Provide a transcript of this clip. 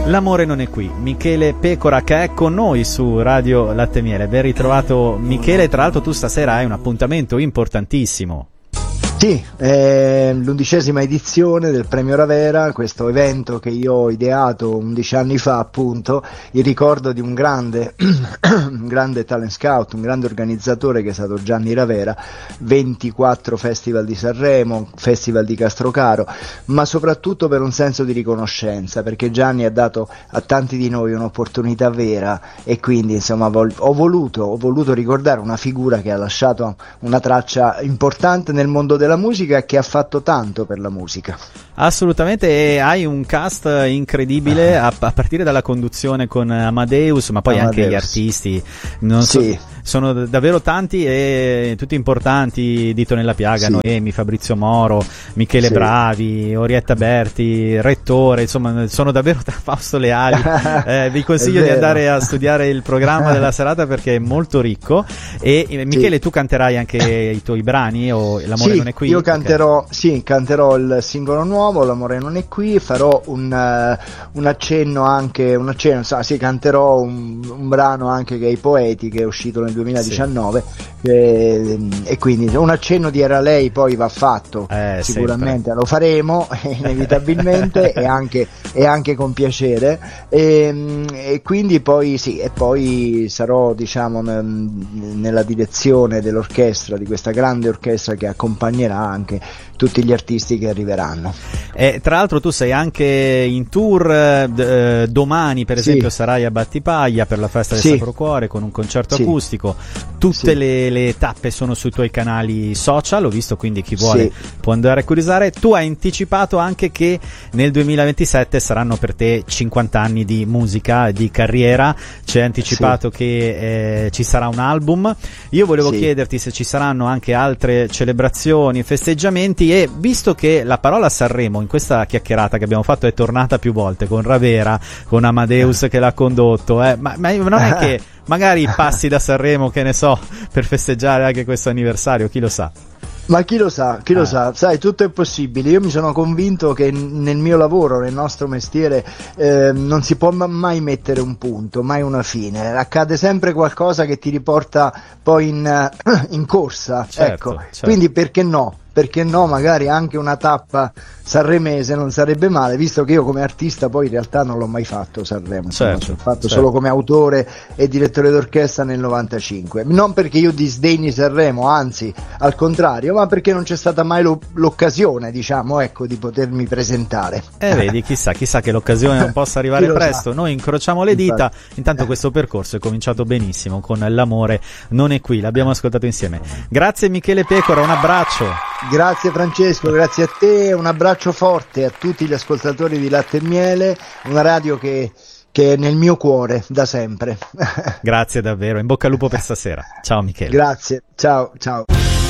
L'amore non è qui. Michele Pecora, che è con noi su Radio Latte e Miele. Ben ritrovato Michele, tra l'altro tu stasera hai un appuntamento importantissimo. Sì, è l'11ª edizione del Premio Ravera, questo evento che io ho ideato 11 anni fa, appunto, in ricordo di un grande talent scout, un grande organizzatore che è stato Gianni Ravera, 24 festival di Sanremo, festival di Castrocaro, ma soprattutto per un senso di riconoscenza, perché Gianni ha dato a tanti di noi un'opportunità vera e quindi insomma ho voluto ricordare una figura che ha lasciato una traccia importante nel mondo della musica e che ha fatfatto tanto per la musica. Assolutamente, e hai un cast incredibile a partire dalla conduzione con Amadeus, ma poi anche gli artisti, sono davvero tanti e tutti importanti, Dito Nella Piaga, Noemi, Fabrizio Moro, Michele Bravi, Orietta Berti, Rettore, insomma sono davvero Fausto Leali. Vi consiglio di andare a studiare il programma della serata perché è molto ricco. E Michele, tu canterai anche i tuoi brani o L'amore non è qui? Io canterò il singolo nuovo, L'amore non è qui, farò un accenno, canterò un brano anche che è I Poeti, che è uscito nel 2019, e quindi un accenno di Era lei poi va fatto, sicuramente lo faremo inevitabilmente e anche con piacere, e quindi poi sarò, diciamo, nella direzione dell'orchestra, di questa grande orchestra che accompagnerà anche tutti gli artisti che arriveranno. Tra l'altro tu sei anche in tour, domani per esempio sarai a Battipaglia per la festa del Sacro Cuore con un concerto acustico. Tutte le tappe sono sui tuoi canali social, ho visto, quindi chi vuole può andare a curiosare. Tu hai anticipato anche che nel 2027 saranno per te 50 anni di musica, di carriera, ci hai anticipato che ci sarà un album. Io volevo chiederti se ci saranno anche altre celebrazioni, festeggiamenti, e visto che la parola Sanremo in questa chiacchierata che abbiamo fatto è tornata più volte con Ravera, con Amadeus che l'ha condotto, ma non è che magari passi da Sanremo, che ne so, per festeggiare anche questo anniversario, chi lo sa? Ma chi lo sa, sai, tutto è possibile. Io mi sono convinto che nel mio lavoro, nel nostro mestiere, non si può mai mettere un punto, mai una fine. Accade sempre qualcosa che ti riporta poi in corsa, ecco. Quindi perché no, magari anche una tappa sanremese non sarebbe male, visto che io come artista poi in realtà non l'ho mai fatto Sanremo, l'ho fatto solo come autore e direttore d'orchestra nel 95, non perché io disdegni Sanremo, anzi al contrario, ma perché non c'è stata mai l'occasione, diciamo, ecco, di potermi presentare. Vedi, chissà che l'occasione non possa arrivare presto. Noi incrociamo le dita. Intanto questo percorso è cominciato benissimo con L'amore non è qui, l'abbiamo ascoltato insieme. Grazie Michele Pecora, un abbraccio. Grazie Francesco, grazie a te, un abbraccio forte a tutti gli ascoltatori di Latte e Miele, una radio che è nel mio cuore da sempre. Grazie davvero, in bocca al lupo per stasera. Ciao Michele. Grazie, ciao.